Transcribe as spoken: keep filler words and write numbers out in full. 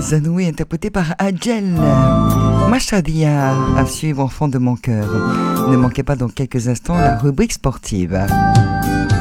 Zanoui interprété par Adjel. Machadia à suivre, enfant de mon cœur. Ne manquez pas dans quelques instants la rubrique sportive.